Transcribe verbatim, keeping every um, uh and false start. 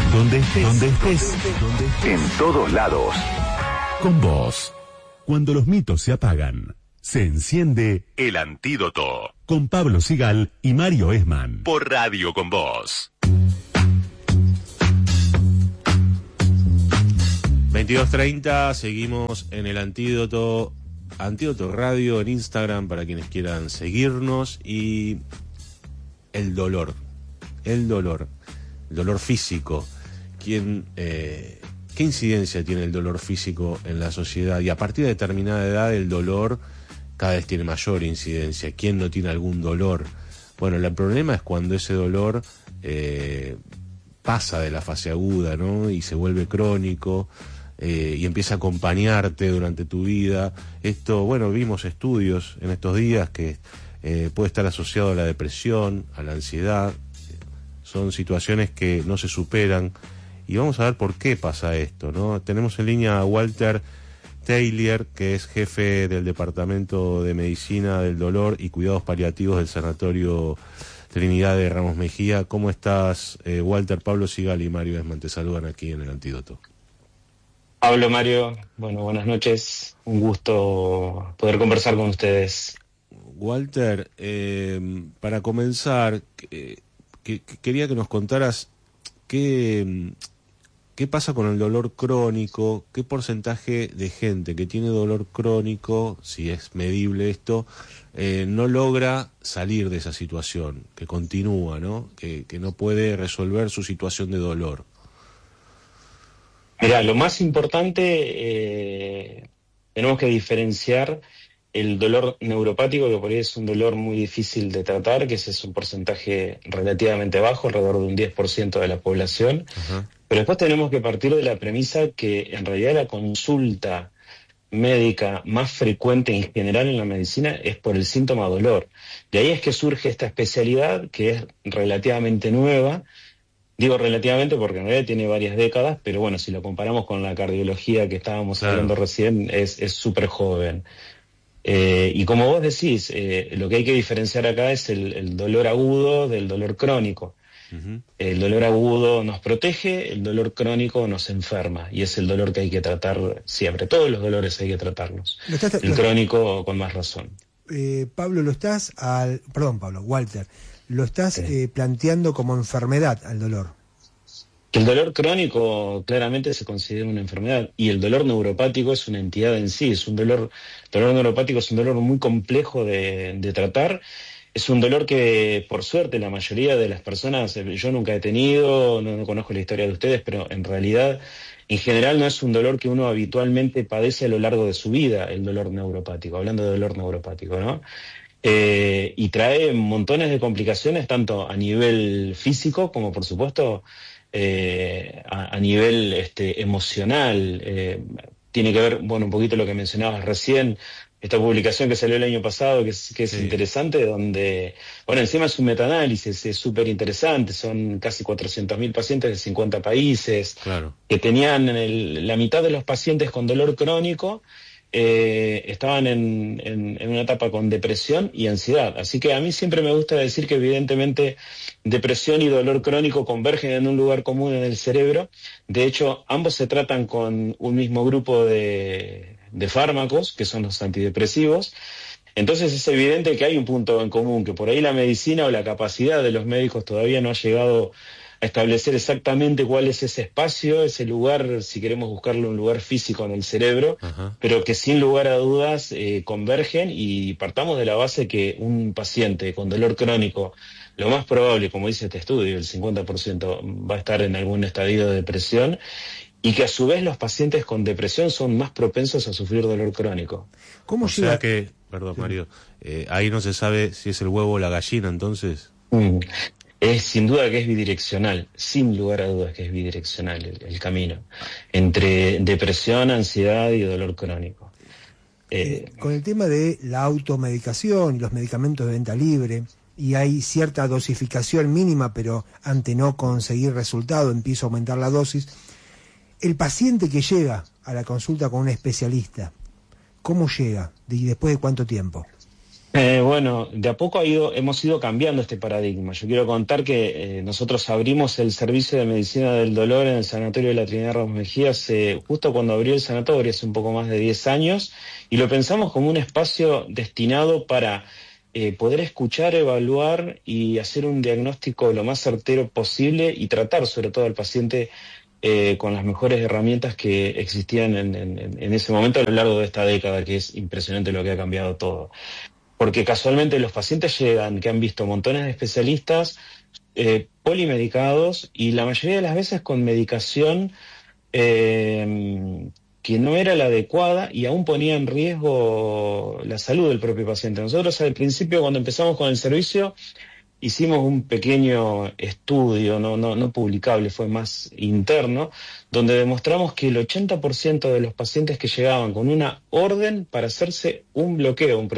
Donde estés, donde estés, donde estés, en todos lados. Con vos. Cuando los mitos se apagan, se enciende El Antídoto. Con Pablo Sigal y Mario Esman. Por Radio Con Vos. veintidós treinta, seguimos en El Antídoto. Antídoto Radio en Instagram para quienes quieran seguirnos. Y el dolor. El dolor. El dolor físico. ¿Quién, eh, ¿Qué incidencia tiene el dolor físico en la sociedad? Y a partir de determinada edad el dolor cada vez tiene mayor incidencia. ¿Quién no tiene algún dolor? Bueno, el problema es cuando ese dolor eh, pasa de la fase aguda, ¿no? Y se vuelve crónico eh, y empieza a acompañarte durante tu vida. Esto, bueno, vimos estudios en estos días que eh, puede estar asociado a la depresión, a la ansiedad. Son situaciones que no se superan. Y vamos a ver por qué pasa esto, ¿no? Tenemos en línea a Walter Taylor, que es jefe del Departamento de Medicina del Dolor y Cuidados Paliativos del Sanatorio Trinidad de Ramos Mejía. ¿Cómo estás, eh, Walter? Pablo Sigal y Mario Esman te saludan aquí en El Antídoto. Pablo, Mario, bueno, buenas noches. Un gusto poder conversar con ustedes. Walter, eh, para comenzar, eh, que, que quería que nos contaras qué... ¿Qué pasa con el dolor crónico? ¿Qué porcentaje de gente que tiene dolor crónico, si es medible esto, eh, no logra salir de esa situación, que continúa, ¿no? Que, que no puede resolver su situación de dolor? Mira, lo más importante, eh, tenemos que diferenciar el dolor neuropático, que por ahí es un dolor muy difícil de tratar, que ese es un porcentaje relativamente bajo, alrededor de un diez por ciento de la población. Uh-huh. Pero después tenemos que partir de la premisa que en realidad la consulta médica más frecuente en general en la medicina es por el síntoma dolor. De ahí es que surge esta especialidad que es relativamente nueva. Digo relativamente porque en realidad tiene varias décadas, pero bueno, si lo comparamos con la cardiología que estábamos claro. hablando recién, es súper joven. Eh, y como vos decís, eh, lo que hay que diferenciar acá es el, el dolor agudo del dolor crónico. Uh-huh. El dolor agudo nos protege, el dolor crónico nos enferma, y es el dolor que hay que tratar siempre. Todos los dolores hay que tratarlos. Estás, el lo, crónico con más razón. Eh, Pablo, lo estás, al, perdón Pablo, Walter, lo estás sí. eh, planteando como enfermedad al dolor. El dolor crónico claramente se considera una enfermedad, y el dolor neuropático es una entidad en sí. Es un dolor, el dolor neuropático es un dolor muy complejo de, de tratar. Es un dolor que, por suerte, la mayoría de las personas, yo nunca he tenido, no, no conozco la historia de ustedes, pero en realidad, en general, no es un dolor que uno habitualmente padece a lo largo de su vida, el dolor neuropático, hablando de dolor neuropático, ¿no? Eh, y trae montones de complicaciones, tanto a nivel físico como, por supuesto, eh, a, a nivel este, emocional. Eh, tiene que ver, bueno, un poquito lo que mencionabas recién, esta publicación que salió el año pasado, que es, que es sí. interesante, donde, bueno, encima es un metaanálisis, es súper interesante, son casi cuatrocientos mil pacientes de cincuenta países, claro. que tenían el, la mitad de los pacientes con dolor crónico, eh, estaban en, en, en una etapa con depresión y ansiedad. Así que a mí siempre me gusta decir que evidentemente depresión y dolor crónico convergen en un lugar común en el cerebro. De hecho, ambos se tratan con un mismo grupo de... de fármacos, que son los antidepresivos. Entonces es evidente que hay un punto en común, que por ahí la medicina o la capacidad de los médicos todavía no ha llegado a establecer exactamente cuál es ese espacio, ese lugar, si queremos buscarlo, un lugar físico en el cerebro, uh-huh. pero que sin lugar a dudas eh, convergen, y partamos de la base que un paciente con dolor crónico, lo más probable, como dice este estudio, el cincuenta por ciento va a estar en algún estadio de depresión, y que a su vez los pacientes con depresión son más propensos a sufrir dolor crónico. ¿Cómo o llega? Sea que, perdón Mario, eh, ahí no se sabe si es el huevo o la gallina, entonces. Mm. Es sin duda que es bidireccional, sin lugar a dudas que es bidireccional el, el camino entre depresión, ansiedad y dolor crónico. Eh, eh, con el tema de la automedicación y los medicamentos de venta libre, y hay cierta dosificación mínima, pero ante no conseguir resultado empieza a aumentar la dosis. El paciente que llega a la consulta con un especialista, ¿cómo llega? ¿Y después de cuánto tiempo? Eh, bueno, de a poco ha ido, hemos ido cambiando este paradigma. Yo quiero contar que eh, nosotros abrimos el servicio de medicina del dolor en el Sanatorio de la Trinidad Ramos Mejía hace, justo cuando abrió el sanatorio, hace un poco más de diez años, y lo pensamos como un espacio destinado para eh, poder escuchar, evaluar y hacer un diagnóstico lo más certero posible y tratar sobre todo al paciente eh, con las mejores herramientas que existían en, en, en ese momento a lo largo de esta década, que es impresionante lo que ha cambiado todo. Porque casualmente los pacientes llegan, que han visto montones de especialistas, eh, polimedicados, y la mayoría de las veces con medicación eh, que no era la adecuada y aún ponía en riesgo la salud del propio paciente. Nosotros al principio, cuando empezamos con el servicio, hicimos un pequeño estudio, no, no, no publicable, fue más interno, donde demostramos que el ochenta por ciento de los pacientes que llegaban con una orden para hacerse un bloqueo, un